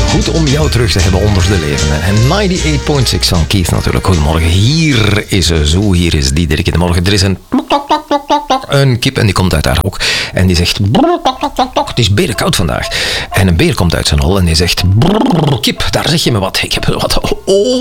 Goed om jou terug te hebben onder de levenden. En 98.6 van Keith natuurlijk. Goedemorgen, hier is zo, hier is Diederik in de morgen. Er is een kip en die komt uit haar hok. En die zegt, het is berenkoud vandaag. En een beer komt uit zijn hol en die zegt, kip, daar zeg je me wat. Ik heb wat